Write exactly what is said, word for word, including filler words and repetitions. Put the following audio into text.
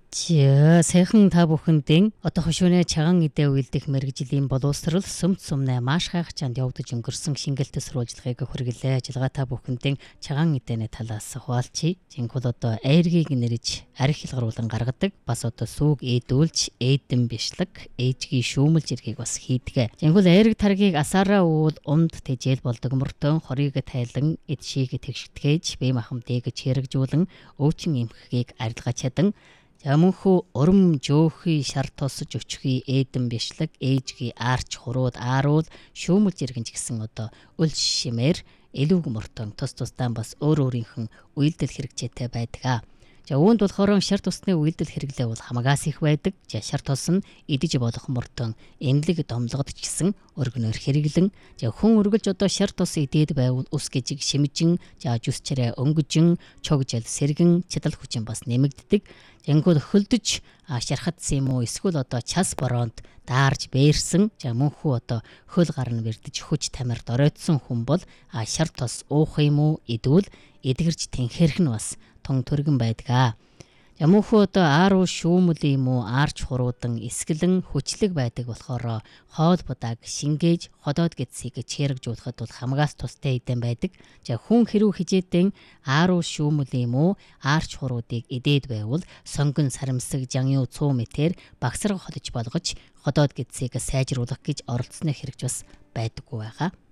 Жаа сайхан та бүхэндээ одоо хошууны чаган идэ үйлдэх мэргэжлийн боловсрол сүмд сумнаа маш хайх чанд явагдаж өнгөрсөн шингэлтэй сурвалжлагыг хүргэлээ. Ажиллагаа та бүхэндээ чаган идэний талаас хуваалцъя. Жинхэнэ одоо айргийг нэрж арх хилгаруулан гаргадаг. Бас одоо сүүг ээдүүлж, ээдэн бишлэг, ээжгийн шүүмэлж иргийг бас хийдэг. Жинхэнэ айрэг таргийг асаараа уул умд тэжээл болдог мөртөө хорийг тайлан эд шийг тэгштгэж, бие махам дээгэж хэрэгжүүлэн өөчин эмхэгийг арилгаж чадан Ямунху урам жоохи шар тосож өчхий ээдэн бишлэг ээжгийн аарч хурууд ааруул шүүмэлж иргэн ч гэсэн одоо үл шимээр элүүг мөртөн тус тусдаа бас өөр өөрийнхэн үйлдэл хэрэгжээтэй байдаг. За үүнд болохоор шар тусны үйлдэл хэрэглээ бол хамаагаас их байдаг. За шар тус нь идэж болох мөртөн энэлэг домлогод ч гэсэн өргөнөөр хэрэглэн за хүн үргэлж одоо шар тус идээд байвал ус гжиг шимжин за жүс чирээ өнгөжин чогжил сэргэн чадал хүчин бас нэмэгддэг. Тэнгүүд хөлдөж шархат юм уу эсвэл одоо час бороонд даарж бээрсэн за мөнхүү одоо хөл гарна бэрдэж хүч тамирд оройтсон хүн бол шар тус уух юм уу идвэл эдгэрч тэнхэрх нь бас тун төргөн байдаг. Ямунхүү одоо ааруу шүүмэл юм уу аарч хуруудан эсгэлэн хүчлэг байдаг болохоор хоол будааг шингээж ходоод гэдсийг чирэгжүүлэхэд бол хамгаас тустай идэм байдаг. За хүн хэрүү хижээдэн ааруу шүүмэл юм уу аарч хуруудыг идээд байвал сонгон сарамсаг жаню цуу мэтэр багсраг холж болгож ходоод гэдсийг сайжруулах гэж оролцсны хэрэгж бас байдаггүй байгаа.